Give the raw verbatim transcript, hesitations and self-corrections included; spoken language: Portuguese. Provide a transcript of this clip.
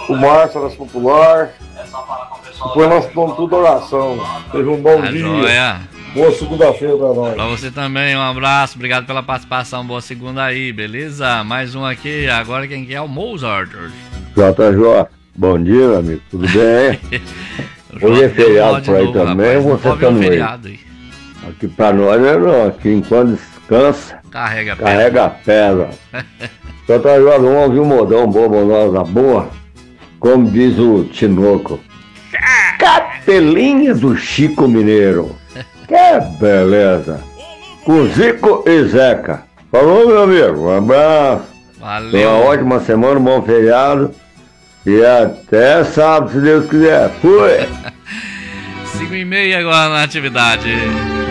o Márcio das Popular. Depois nós tomamos tudo oração. Teve um bom Tá dia. joia. Boa segunda-feira pra nós. Pra você também, um abraço, obrigado pela participação, boa segunda aí, beleza? Mais um aqui, agora quem que é o Mozart. J J, bom dia, meu amigo, tudo bem? Hoje é feriado por aí novo, também, rapaz, você não pode ver um também. feriado aí. Aqui pra nós não é não, aqui enquanto descansa, Carrega a carrega a pedra. J J, vamos ouvir um modão bobonosa boa, como diz o Tinoco. Capelinha do Chico Mineiro. Que beleza. Com Zico e Zeca. Falou, meu amigo, um abraço. Valeu. Uma ótima semana, um bom feriado. E até sábado, se Deus quiser. Fui! cinco e meia agora na atividade.